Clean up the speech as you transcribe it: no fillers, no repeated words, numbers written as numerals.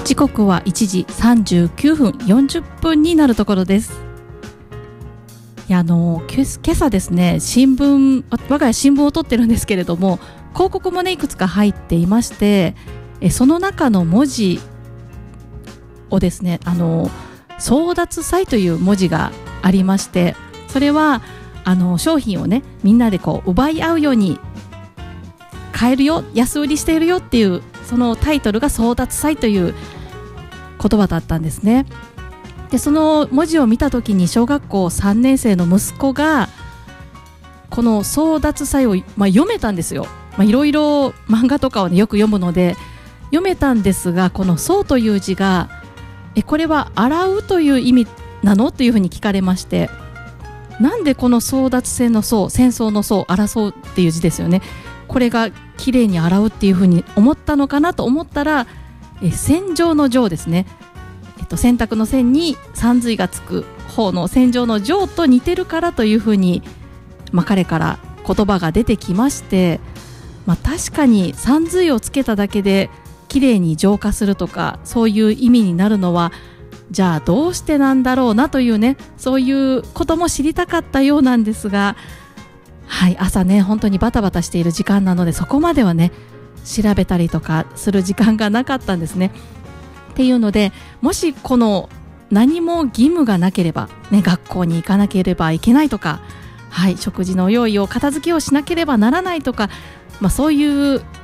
時刻は1時39分40分になるところです。今朝ですね、我が家新聞を取ってるんですけれども、広告もねいくつか入っていまして、その中の文字をですね、争奪祭という文字がありまして、それは商品をねみんなで奪い合うように買えるよ、安売りしているよっていう、そのタイトルが争奪祭という言葉だったんですね。でその文字を見た時に、小学校3年生の息子がこの争奪祭を、読めたんですよ。いろいろ漫画とかを、よく読むので読めたんですが、この争という字がこれは洗うという意味なのというふうに聞かれまして、なんでこの争奪戦の争、戦争の争、争うっていう字ですよね、これがきれいに洗うっていうふうに思ったのかなと思ったら、洗浄の浄ですね、洗濯の洗に三髄がつく方の洗浄の浄と似てるからというふうに、彼から言葉が出てきまして、確かに三髄をつけただけできれいに浄化するとか、そういう意味になるのは、じゃあどうしてなんだろうなというね、そういうことも知りたかったようなんですが、朝ね本当にバタバタしている時間なので、そこまではね調べたりとかする時間がなかったんですね。っていうので、もしこの何も義務がなければ、学校に行かなければいけないとか、食事の用意を片付けをしなければならないとか、そういう